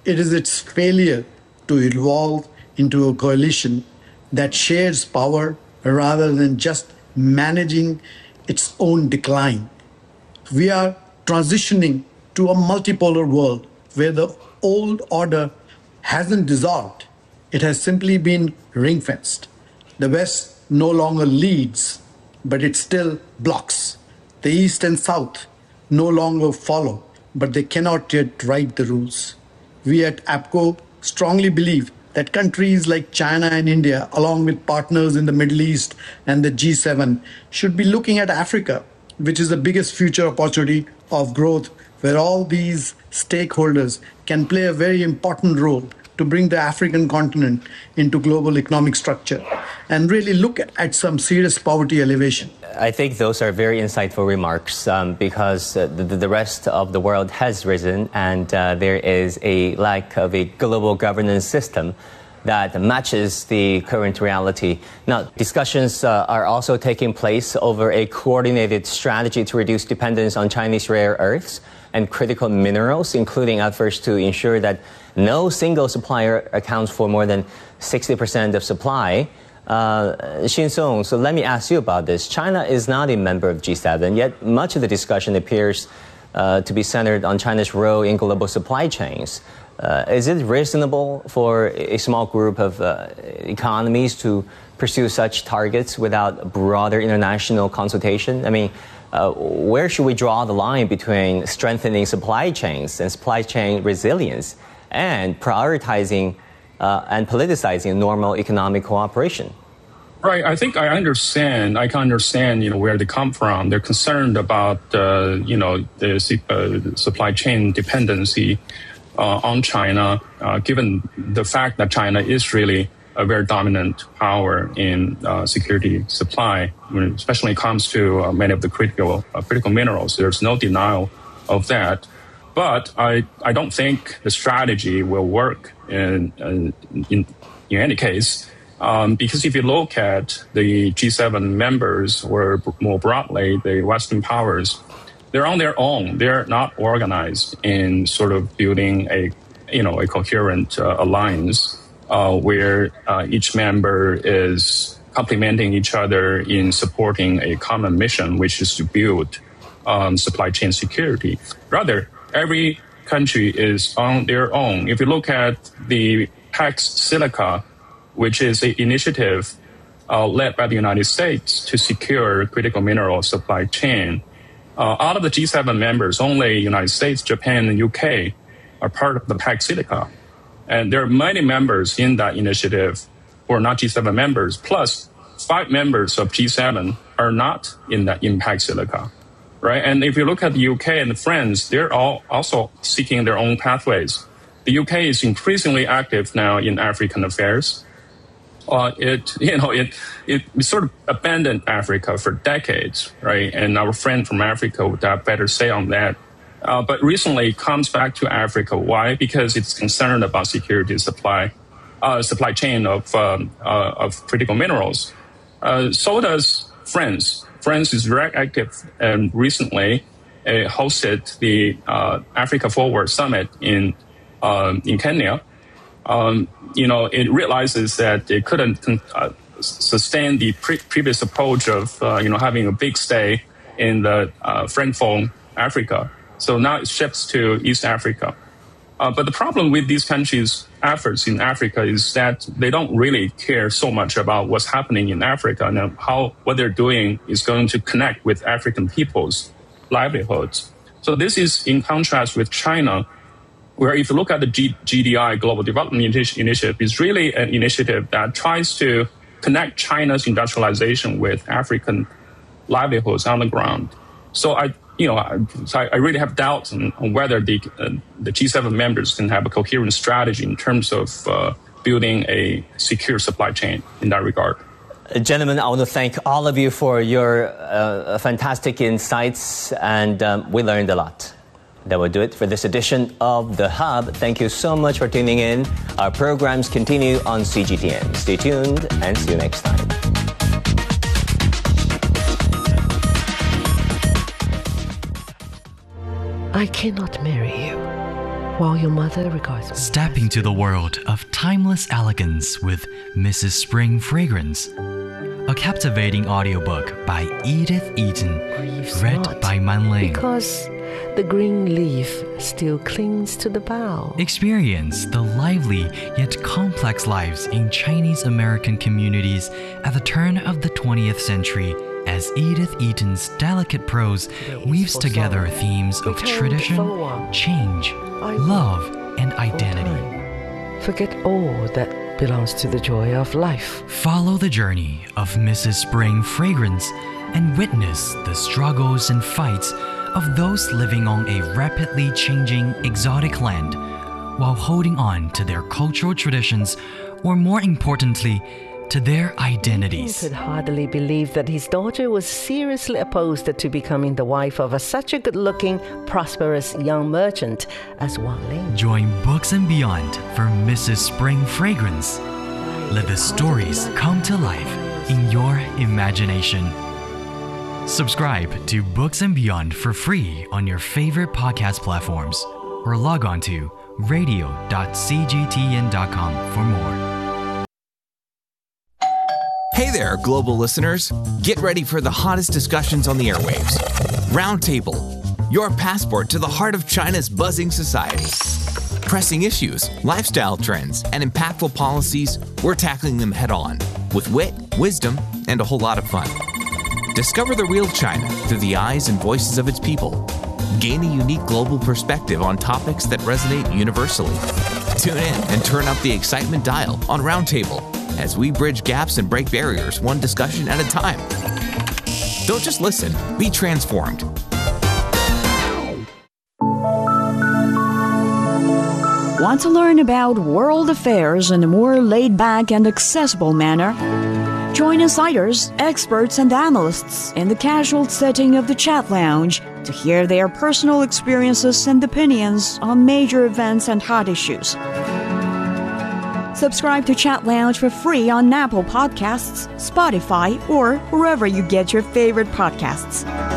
It is its failure to evolve into a coalition that shares power rather than just managing its own decline. We are transitioning to a multipolar world where the old order hasn't dissolved, it has simply been ring fenced. The West no longer leads, but it still blocks. The East and South no longer follow, but they cannot yet write the rules. We at APCO strongly believe that countries like China and India, along with partners in the Middle East and the G7, should be looking at Africa, which is the biggest future opportunity of growth, where all these stakeholders can play a very important role to bring the African continent into global economic structure and really look at some serious poverty elevation. I think those are very insightful remarks because the rest of the world has risen and there is a lack of a global governance system that matches the current reality. Now, discussions are also taking place over a coordinated strategy to reduce dependence on Chinese rare earths and critical minerals, including efforts to ensure that no single supplier accounts for more than 60% of supply. Shin Song, so let me ask you about this. China is not a member of G7, yet much of the discussion appears to be centered on China's role in global supply chains. Is it reasonable for a small group of economies to pursue such targets without broader international consultation? I mean, where should we draw the line between strengthening supply chains and supply chain resilience and prioritizing and politicizing normal economic cooperation? Right. I think I can understand, where they come from. They're concerned about, the supply chain dependency on China, given the fact that China is really a very dominant power in security supply, especially when it comes to many of the critical minerals. There's no denial of that. But I don't think the strategy will work in any case, because if you look at the G7 members, or more broadly, the Western powers, they're on their own. They're not organized in sort of building a coherent alliance where each member is complementing each other in supporting a common mission, which is to build supply chain security. Rather, every country is on their own. If you look at the Pax Silica, which is an initiative led by the United States to secure critical mineral supply chain, out of the G7 members, only United States, Japan, and UK are part of the Pax Silica. And there are many members in that initiative who are not G7 members, plus 5 members of G7 are not in Pax Silica, right? And if you look at the UK and France, they're all also seeking their own pathways. The UK is increasingly active now in African affairs. It sort of abandoned Africa for decades, right? And our friend from Africa would have better say on that. But recently it comes back to Africa. Why? Because it's concerned about security supply chain of critical minerals. So does France. France is very active and recently hosted the Africa Forward Summit in Kenya. It realizes that it couldn't sustain the previous approach of, having a big stay in the Francophone Africa. So now it shifts to East Africa. But the problem with these countries' efforts in Africa is that they don't really care so much about what's happening in Africa and how what they're doing is going to connect with African people's livelihoods. So this is in contrast with China, where if you look at the GDI, Global Development Initiative, is really an initiative that tries to connect China's industrialization with African livelihoods on the ground. So I really have doubts on whether the G7 members can have a coherent strategy in terms of building a secure supply chain in that regard. Gentlemen, I want to thank all of you for your fantastic insights, and we learned a lot. That will do it for this edition of The Hub. Thank you so much for tuning in. Our programs continue on CGTN. Stay tuned and see you next time. I cannot marry you. while your mother regards me. Step into the world of timeless elegance with Mrs. Spring Fragrance, a captivating audiobook by Edith Eaton, read by Man Ling. Because the green leaf still clings to the bough. Experience the lively yet complex lives in Chinese American communities at the turn of the 20th century as Edith Eaton's delicate prose weaves together themes of tradition, change, love, and identity. Forget all that belongs to the joy of life. Follow the journey of Mrs. Spring Fragrance and witness the struggles and fights of those living on a rapidly changing exotic land while holding on to their cultural traditions, or more importantly, to their identities. He could hardly believe that his daughter was seriously opposed to becoming the wife of such a good-looking, prosperous young merchant as Wang Ling. Join Books and Beyond for Mrs. Spring Fragrance. Let the stories come to life in your imagination. Subscribe to Books and Beyond for free on your favorite podcast platforms, or log on to radio.cgtn.com for more. Hey there, global listeners. Get ready for the hottest discussions on the airwaves. Roundtable, your passport to the heart of China's buzzing society. Pressing issues, lifestyle trends, and impactful policies, we're tackling them head on with wit, wisdom, and a whole lot of fun. Discover the real China through the eyes and voices of its people. Gain a unique global perspective on topics that resonate universally. Tune in and turn up the excitement dial on Roundtable as we bridge gaps and break barriers one discussion at a time. Don't just listen, be transformed. Want to learn about world affairs in a more laid-back and accessible manner? Join insiders, experts, and analysts in the casual setting of the Chat Lounge to hear their personal experiences and opinions on major events and hot issues. Subscribe to Chat Lounge for free on Apple Podcasts, Spotify, or wherever you get your favorite podcasts.